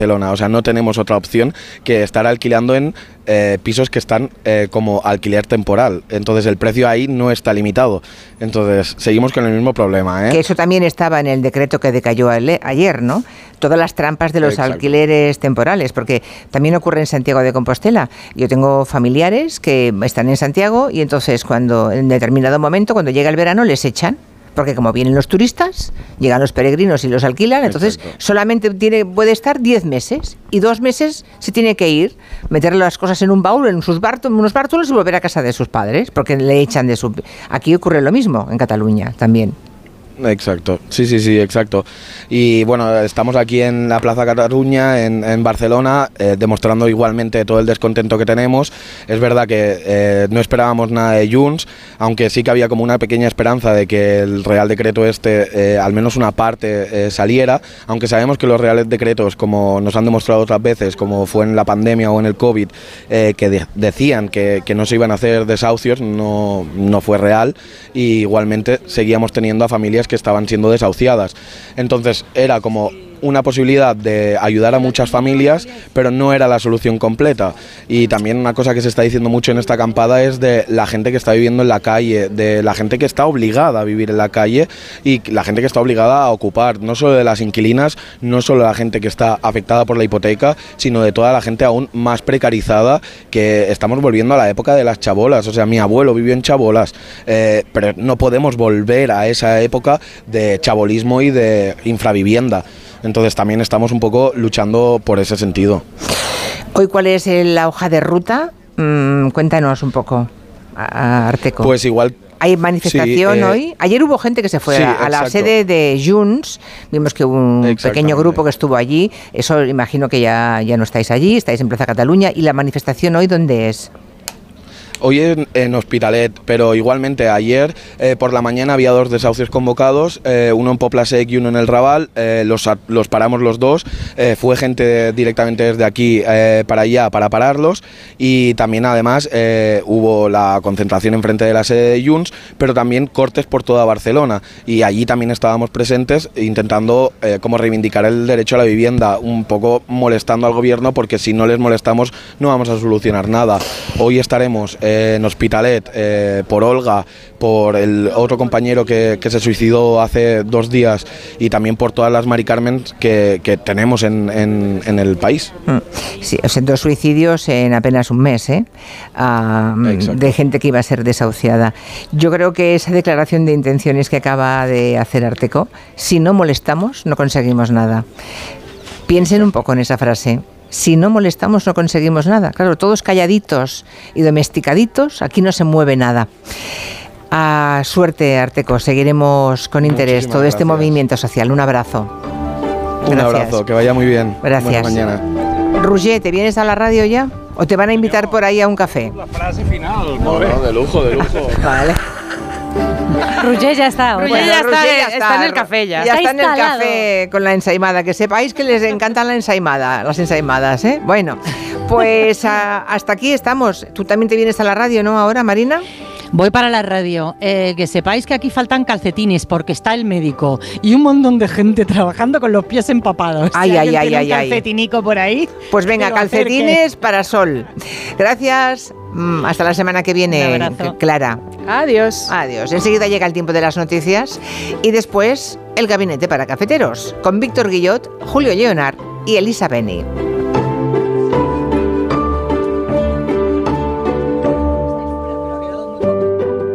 Barcelona, o sea, no tenemos otra opción que estar alquilando en pisos que están como alquiler temporal, entonces el precio ahí no está limitado, entonces seguimos con el mismo problema, Que eso también estaba en el decreto que decayó ayer, ¿no? Todas las trampas de los alquileres temporales, porque también ocurre en Santiago de Compostela. Yo tengo familiares que están en Santiago y entonces cuando en determinado momento, cuando llega el verano, les echan. Porque como vienen los turistas, llegan los peregrinos y los alquilan, entonces solamente puede estar 10 meses y 2 meses se tiene que ir, meter las cosas en un baúl, en unos bártulos y volver a casa de sus padres, porque le echan de su... Aquí ocurre lo mismo, en Cataluña también. Exacto, sí, exacto. Y bueno, estamos aquí en la Plaza Cataluña, en Barcelona, demostrando igualmente todo el descontento que tenemos. Es verdad que no esperábamos nada de Junts, aunque sí que había como una pequeña esperanza de que el Real Decreto al menos una parte saliera, aunque sabemos que los Reales Decretos, como nos han demostrado otras veces, como fue en la pandemia o en el COVID, que decían que no se iban a hacer desahucios, no fue real, y igualmente seguíamos teniendo a familias que estaban siendo desahuciadas. Entonces era como una posibilidad de ayudar a muchas familias, pero no era la solución completa. Y también una cosa que se está diciendo mucho en esta acampada es de la gente que está viviendo en la calle, de la gente que está obligada a vivir en la calle y la gente que está obligada a ocupar, no solo de las inquilinas, no solo la gente que está afectada por la hipoteca, sino de toda la gente aún más precarizada, que estamos volviendo a la época de las chabolas. O sea, mi abuelo vivió en chabolas, pero no podemos volver a esa época de chabolismo y de infravivienda. Entonces también estamos un poco luchando por ese sentido. Hoy, ¿cuál es la hoja de ruta? Cuéntanos un poco, Arteco. Pues igual... ¿Hay manifestación hoy? Ayer hubo gente que se fue a la sede de Junts. Vimos que hubo un pequeño grupo que estuvo allí. Eso imagino que ya no estáis allí, estáis en Plaza Cataluña. ¿Y la manifestación hoy dónde es? Hoy en Hospitalet, pero igualmente ayer por la mañana había 2 desahucios convocados, uno en Pobla Sec y uno en el Raval, los paramos los dos, fue gente directamente desde aquí para allá para pararlos, y también además hubo la concentración enfrente de la sede de Junts, pero también cortes por toda Barcelona, y allí también estábamos presentes intentando como reivindicar el derecho a la vivienda, un poco molestando al gobierno, porque si no les molestamos no vamos a solucionar nada. Hoy estaremos en Hospitalet por Olga, por el otro compañero que se suicidó hace 2 días, y también por todas las Mari Carmen que tenemos en el país. Sí, o sea, 2 suicidios en apenas un mes, de gente que iba a ser desahuciada. Yo creo que esa declaración de intenciones que acaba de hacer Arteco, si no molestamos, no conseguimos nada. Piensen un poco en esa frase. Si no molestamos no conseguimos nada. Claro, todos calladitos y domesticaditos, aquí no se mueve nada. Suerte, Arteco. Seguiremos con interés todo este movimiento social. Un abrazo. Un abrazo, que vaya muy bien. Gracias. Buena mañana. Roger, ¿te vienes a la radio ya? ¿O te van a invitar por ahí a un café? La frase final. No, de lujo. Vale. Roger ya está. Roger ya está en el café ya. Ya está en el instalado. café con la ensaimada. Que sepáis que les encantan las ensaimadas, ¿eh? Bueno, pues hasta aquí estamos. Tú también te vienes a la radio, ¿no? Ahora, Marina. Voy para la radio. Que sepáis que aquí faltan calcetines porque está el médico y un montón de gente trabajando con los pies empapados. Ay. Un calcetinico por ahí. Pues venga, calcetines para Sol. Gracias. Hasta la semana que viene, Clara. Adiós. Enseguida llega el tiempo de las noticias y después el gabinete para cafeteros con Víctor Guillot, Julio Leonard y Elisa Beni.